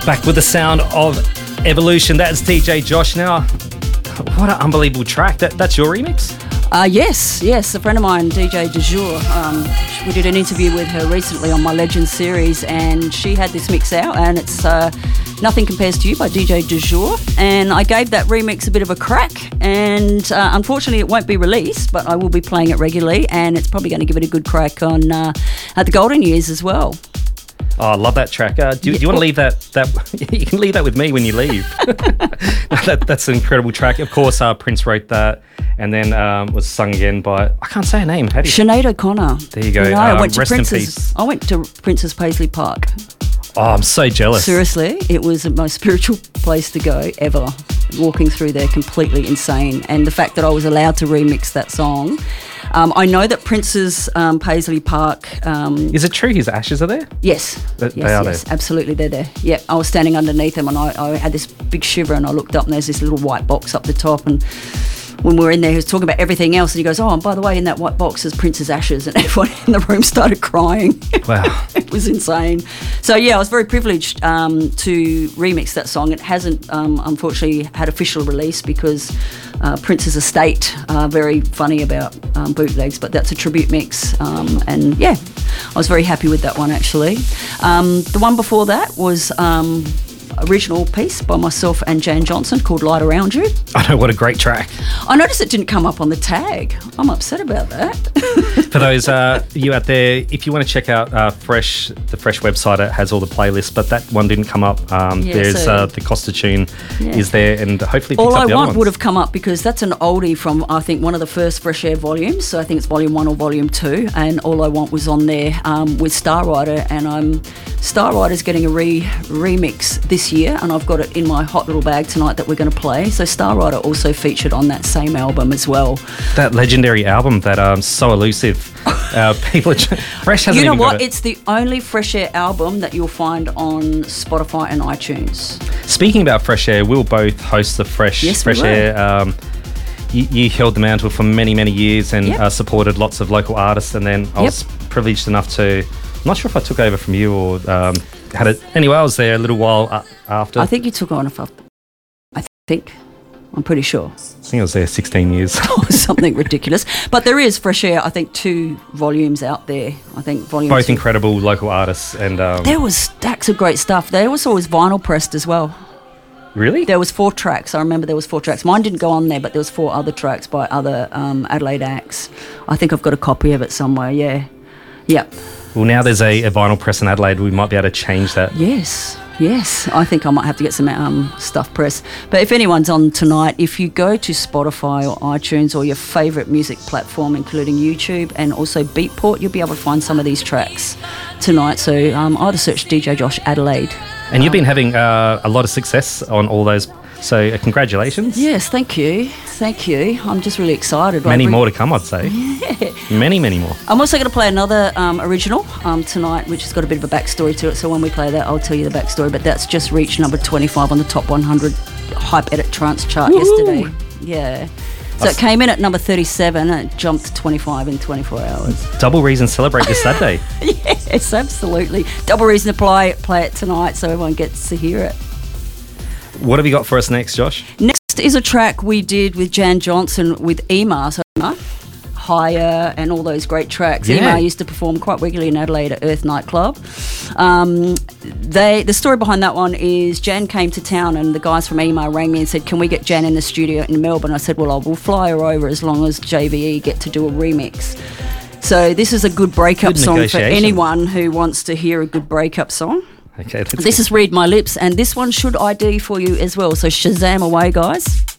Back with the sound of Evolution. That's DJ Josh. Now, what an unbelievable track. That's your remix? Yes. A friend of mine, DJ De Jour, we did an interview with her recently on my Legends series, and she had this mix out, and it's Nothing Compares to You by DJ De Jour. And I gave that remix a bit of a crack, and unfortunately it won't be released, but I will be playing it regularly, and it's probably going to give it a good crack on at the Golden Years as well. Oh, I love that track. Do you want to leave that? You can leave that with me when you leave. That's an incredible track. Of course, Prince wrote that, and then was sung again by, I can't say her name. How do you? Sinead O'Connor. There you go. I went to rest in peace. I went to Prince's Paisley Park. Oh, I'm so jealous. Seriously, it was the most spiritual place to go ever. Walking through there, completely insane. And the fact that I was allowed to remix that song. I know that Prince's Paisley Park... Is it true his ashes are there? Yes. They are there? Absolutely, they're there. Yeah, I was standing underneath them, and I had this big shiver, and I looked up, and there's this little white box up the top, and when we were in there, he was talking about everything else, and he goes, oh, and by the way, in that white box is Prince's ashes, and everyone in the room started crying. Wow. It was insane. So, yeah, I was very privileged to remix that song. It hasn't, unfortunately, had official release because Prince's estate are very funny about bootlegs, but that's a tribute mix. And, yeah, I was very happy with that one, actually. The one before that was... original piece by myself and Jan Johnson called Light Around You. I know, what a great track. I noticed it didn't come up on the tag. I'm upset about that. For those you out there, if you want to check out the Fresh website, it has all the playlists, but that one didn't come up. There's the Costa tune is there, and hopefully All I up the Want other would have come up because that's an oldie from, I think, one of the first Fresh Air volumes, so I think it's volume 1 or volume 2, and All I Want was on there with Starrider, and Starrider's getting a remix this year, and I've got it in my hot little bag tonight that we're going to play. So Starrider also featured on that same album as well. That legendary album that so elusive. Fresh hasn't You know even what? got it. It's the only Fresh Air album that you'll find on Spotify and iTunes. Speaking about Fresh Air, we'll both host the Fresh Air. You held the mantle for many, many years and supported lots of local artists, and then I was privileged enough to... I'm not sure if I took over from you or had it... Anyway, I was there a little while after. I think you took on I'm pretty sure. I think I was there 16 years. Something ridiculous. But there is Fresh Air, I think, 2 volumes out there. I think volume Both 2. incredible local artists. And there was stacks of great stuff. There was always vinyl pressed as well. Really? There was 4 tracks. I remember there was 4 tracks. Mine didn't go on there, but there was 4 other tracks by other Adelaide acts. I think I've got a copy of it somewhere, yeah. Yep. Well, now there's a vinyl press in Adelaide. We might be able to change that. Yes. I think I might have to get some stuff pressed. But if anyone's on tonight, if you go to Spotify or iTunes or your favourite music platform, including YouTube and also Beatport, you'll be able to find some of these tracks tonight. So either search DJ Josh Adelaide. And you've been having a lot of success on all those. So congratulations. Yes, thank you. I'm just really excited. Many more to come, I'd say. Yeah. Many more. I'm also going to play another original tonight, which has got a bit of a backstory to it. So when we play that, I'll tell you the backstory. But that's just reached number 25 on the top 100 Hype Edit Trance chart yesterday. Yeah. So it came in at number 37 and it jumped to 25 in 24 hours. Double reason to celebrate this Saturday. Yes, absolutely. Double reason to play it tonight so everyone gets to hear it. What have you got for us next, Josh? Next is a track we did with Jan Johnson with Ema. So Higher and all those great tracks. Yeah. Ema used to perform quite regularly in Adelaide at Earth Nightclub. The story behind that one is Jan came to town and the guys from Ema rang me and said, can we get Jan in the studio in Melbourne? I said, well, I will fly her over as long as JVE get to do a remix. So this is a good breakup song for anyone who wants to hear a good breakup song. Okay, this is Read My Lips, and this one should ID for you as well. So Shazam away, guys.